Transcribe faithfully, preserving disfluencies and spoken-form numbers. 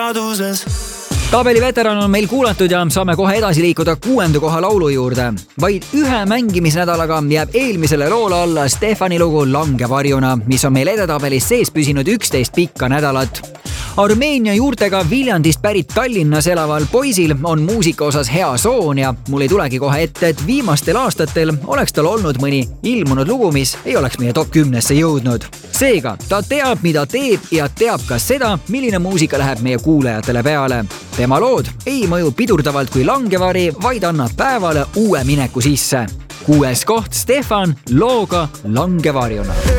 saladuses. Tabeli veteran on meil kuulatud ja saame kohe edasi liikuda kuuenda koha laulu juurde. Vaid ühe mängimisnädalaga jääb eelmisele loole alla Stefani lugu Langevarjuna, mis on meil edetabelis sees püsinud üksteist pikka nädalat. Armeenia juurtega Viljandist pärit Tallinnas elaval poisil on muusika osas hea soon ja mul ei tulegi kohe ette, et viimastel aastatel oleks tal olnud mõni ilmunud lugu, mis ei oleks meie top kümnesse jõudnud. Seega, ta teab, mida teeb ja teab ka seda, milline muusika läheb meie kuulajatele peale. Tema lood ei mõju pidurdavalt kui langevari, vaid annab päevale uue mineku sisse. Kuues koht Stefan looga Langevarjuna.